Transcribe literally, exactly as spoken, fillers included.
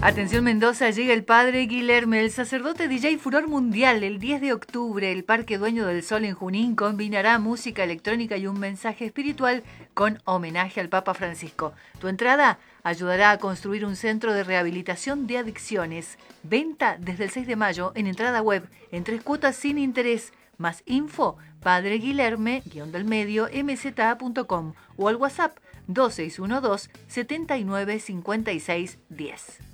Atención Mendoza, llega el padre Guilherme, el sacerdote D J Furor Mundial. El diez de octubre, el Parque Dueño del Sol en Junín combinará música electrónica y un mensaje espiritual con homenaje al Papa Francisco. Tu entrada ayudará a construir un centro de rehabilitación de adicciones. Venta desde el seis de mayo en entrada web, en tres cuotas sin interés. Más info, padre Guilherme, guión del medio, m z a punto com o al WhatsApp dos seis uno dos, siete nueve cinco seis uno cero.